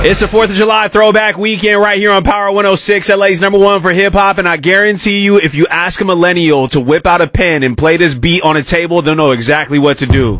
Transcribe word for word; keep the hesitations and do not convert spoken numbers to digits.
It's the fourth of July throwback weekend right here on Power one oh six, L A's number one for hip-hop, and I guarantee you if you ask a millennial to whip out a pen and play this beat on a table, they'll know exactly what to do.